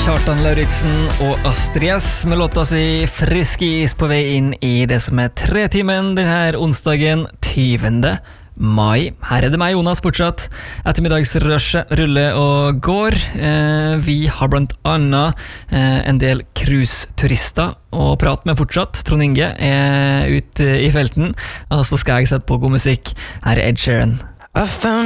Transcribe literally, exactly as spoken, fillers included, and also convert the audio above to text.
Kjartan Lauritzen og Astrid S med låta si Frisk is på vei inn i det som er tretimen denne onsdagen tyvende mai. Her er det meg, Jonas, fortsatt. Ettermiddagsrushet ruller og går. Eh, vi har blant annet eh, en del cruise-turister å prate med fortsatt. Trond Inge er ute i felten, og så skal jeg sette på god musikk. Her er Ed Sheeran. I found